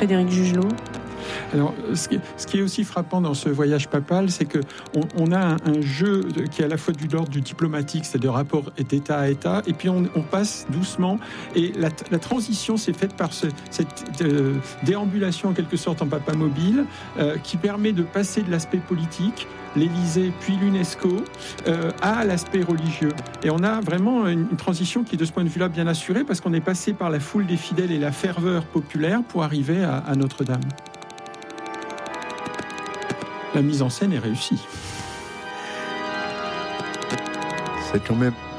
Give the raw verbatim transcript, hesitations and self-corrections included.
Frédéric Jugelot. Alors, ce qui, ce qui est aussi frappant dans ce voyage papal, c'est qu'on on a un, un jeu de, qui est à la fois du l'ordre du diplomatique, c'est-à-dire de rapport d'État à État, et puis on, on passe doucement. Et la, la transition s'est faite par ce, cette euh, déambulation, en quelque sorte, en papa mobile, euh, qui permet de passer de l'aspect politique, l'Élysée puis l'UNESCO, euh, à l'aspect religieux. Et on a vraiment une, une transition qui est de ce point de vue-là bien assurée, parce qu'on est passé par la foule des fidèles et la ferveur populaire pour arriver à, à Notre-Dame. La mise en scène est réussie. C'est quand même